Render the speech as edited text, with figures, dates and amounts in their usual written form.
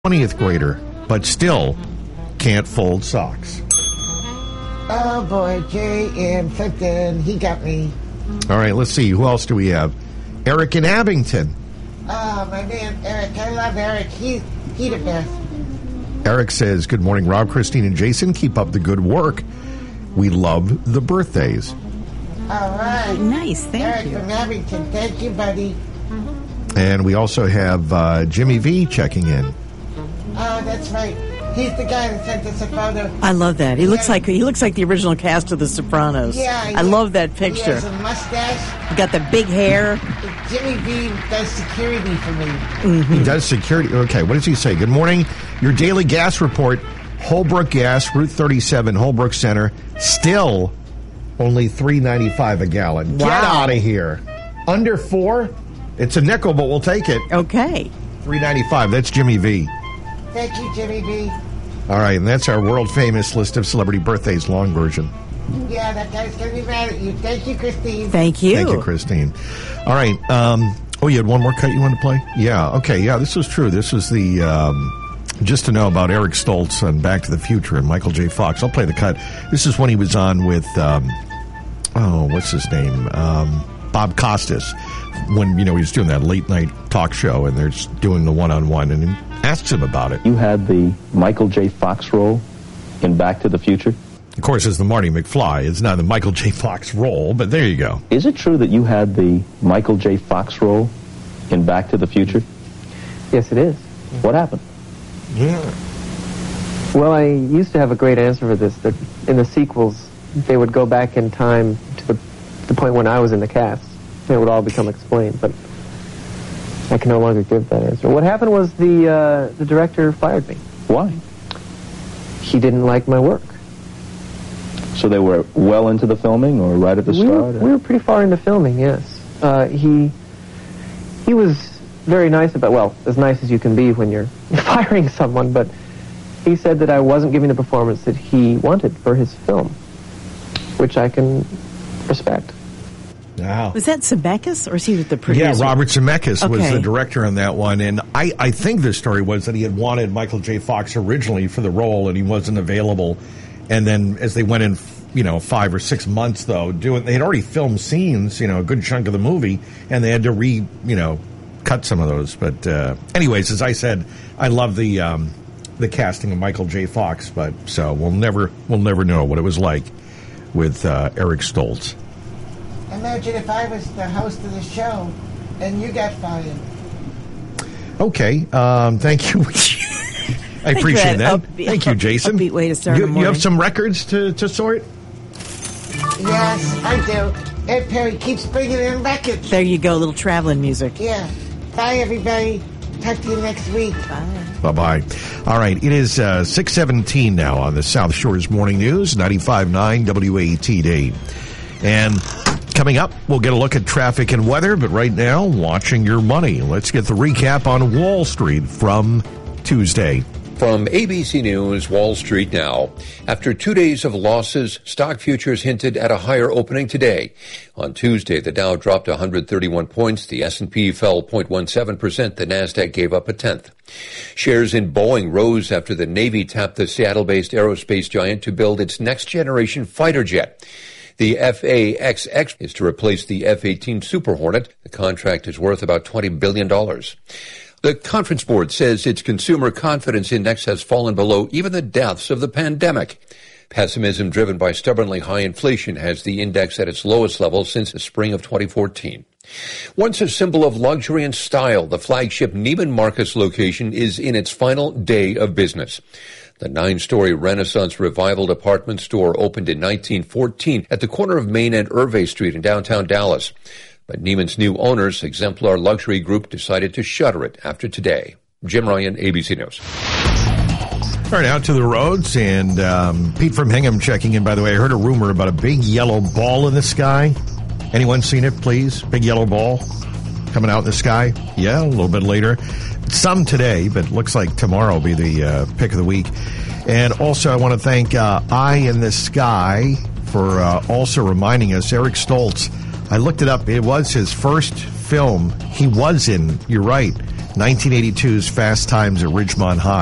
20th grader, but still can't fold socks. Oh, boy, J.M. Clifton, he got me. All right, let's see. Who else do we have? Eric in Abington. Oh, my man, Eric. I love Eric. He the best. Eric says, good morning, Rob, Christine, and Jason. Keep up the good work. We love the birthdays. All right. Nice, thank Eric you. from Abington. Thank you, buddy. And we also have Jimmy V checking in. Oh, that's right. He's the guy that sent us a photo. I love that. He looks like the original cast of The Sopranos. Yeah, I love that picture. He has a mustache. He got the big hair. Jimmy V does security for me. Mm-hmm. He does security. Okay, what does he say? Good morning. Your daily gas report. Holbrook Gas, Route 37, Holbrook Center. Still only $3.95 a gallon. Wow. Get out of here. Under $4? It's a nickel, but we'll take it. Okay. $3.95. That's Jimmy V. Thank you, Jimmy V. All right, and that's our world-famous list of celebrity birthdays, long version. Yeah, that guy's going to be mad at you. Thank you, Christine. Thank you. Thank you, Christine. All right. You had one more cut you wanted to play? Yeah, okay. Yeah, this was true. This was the, just to know about Eric Stoltz and Back to the Future and Michael J. Fox. I'll play the cut. This is when he was on with, what's his name? Bob Costas. When, he was doing that late-night talk show, and they're just doing the one-on-one, and he asks him about it. You had the Michael J. Fox role in Back to the Future? Of course, it's the Marty McFly. It's not the Michael J. Fox role, but there you go. Is it true that you had the Michael J. Fox role in Back to the Future? Yes, it is. What happened? Yeah. Well, I used to have a great answer for this. That in the sequels, they would go back in time to the point when I was in the cast. It would all become explained, but I can no longer give that answer. What happened was the director fired me. Why? He didn't like my work. So they were well into the filming, or right at the start? We were pretty far into filming, yes. He was very nice about, well, as nice as you can be when you're firing someone, but he said that I wasn't giving the performance that he wanted for his film, which I can respect. Wow. Was that Zemeckis, or is he the producer? Yeah, Robert Zemeckis was Okay. the director on that one, and I think the story was that he had wanted Michael J. Fox originally for the role, and he wasn't available. And then as they went in, 5 or 6 months, though, they had already filmed scenes, a good chunk of the movie, and they had to cut some of those. But anyways, as I said, I love the casting of Michael J. Fox, but so we'll never know what it was like with Eric Stoltz. Imagine if I was the host of the show and you got fired. Okay, thank you. I appreciate that. Thank you, Jason. Upbeat way to start the You morning. have some records to sort? Yes, I do. Ed Perry keeps bringing in records. There you go, little traveling music. Yeah. Bye, everybody. Talk to you next week. Bye. Bye-bye. All right, it is 6:17 now on the South Shore's Morning News, 95.9 WATD. And coming up, we'll get a look at traffic and weather, but right now, watching your money. Let's get the recap on Wall Street from Tuesday. From ABC News, Wall Street now. After 2 days of losses, stock futures hinted at a higher opening today. On Tuesday, the Dow dropped 131 points, the S&P fell 0.17%, the Nasdaq gave up a tenth. Shares in Boeing rose after the Navy tapped the Seattle-based aerospace giant to build its next-generation fighter jet. The F/A-XX is to replace the F-18 Super Hornet. The contract is worth about $20 billion. The Conference Board says its consumer confidence index has fallen below even the depths of the pandemic. Pessimism driven by stubbornly high inflation has the index at its lowest level since the spring of 2014. Once a symbol of luxury and style, the flagship Neiman Marcus location is in its final day of business. The 9-story Renaissance Revival department store opened in 1914 at the corner of Main and Irvay Street in downtown Dallas. But Neiman's new owners, Exemplar Luxury Group, decided to shutter it after today. Jim Ryan, ABC News. All right, out to the roads, and Pete from Hingham checking in. By the way, I heard a rumor about a big yellow ball in the sky. Anyone seen it, please? Big yellow ball coming out in the sky? Yeah, a little bit later. Some today, but looks like tomorrow will be the pick of the week. And also, I want to thank Eye in the Sky for also reminding us, Eric Stoltz. I looked it up. It was his first film he was in. You're right. 1982's Fast Times at Ridgemont High.